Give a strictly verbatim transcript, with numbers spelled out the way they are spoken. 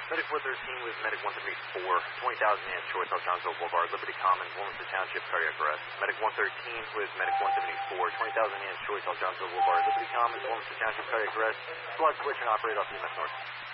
Medic four thirteen with Medic one seventy-four, twenty thousand Ann Choice, South Johnville Boulevard, Liberty Commons, Wilmington Township, cardiac arrest. Medic one thirteen with Medic one seventy-four, twenty thousand Ann Choice, South Johnville Boulevard, Liberty Commons, Wilmington Township, cardiac arrest. Squad switch and operate off E M S North.